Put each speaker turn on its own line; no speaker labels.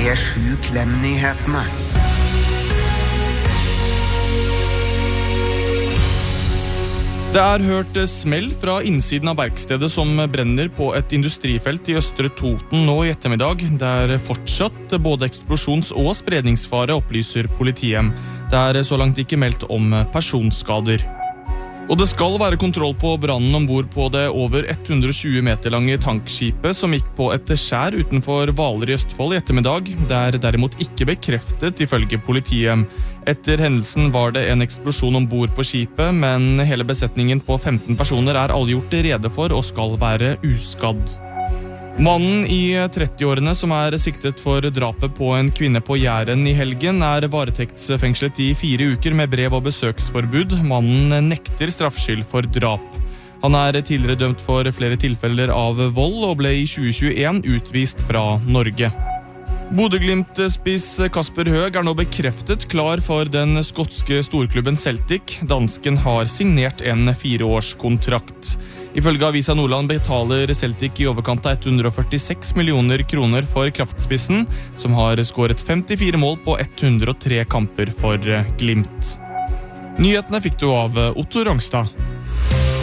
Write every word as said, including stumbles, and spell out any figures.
P sju Klem-nyhetene.
Det er hørt smell fra innsiden av verkstedet som brenner på et industrifelt i Østre Toten nå i ettermiddag. Det er fortsatt både eksplosjons- og spredningsfare, opplyser politiet. Det er så langt ikke meldt om personskader. Og det skal være kontroll på brannen ombord på det over hundre og tjue meter lange tankskipet som gikk på et skjær utenfor Hvaler i Østfold i ettermiddag. Det er derimot ikke bekreftet ifølge politiet. Etter hendelsen var det en eksplosjon ombord på skipet, men hele besetningen på femten personer er alle gjort rede for og skal være uskadd. Mannen i trettiårene som er siktet for drapet på en kvinne på Jæren i helgen er varetektsfengslet i fire uker med brev- og besøksforbud. Mannen nekter straffskyld for drap. Han er tidligere dømt for flere tilfeller av vold og ble i tjue tjueen utvist fra Norge. Bodø-Glimt-spiss Kasper Høeg er nå bekreftet klar for den skotske storklubben Celtic. Dansken har signert en fireårskontrakt. Ifølge Avisa Nordland betaler Celtic i overkant av hundre og førtiseks millioner kroner for kraftspissen, som har skåret femtifire mål på hundre og tre kamper for Glimt. Nyhetene fikk du av Otto Rangstad.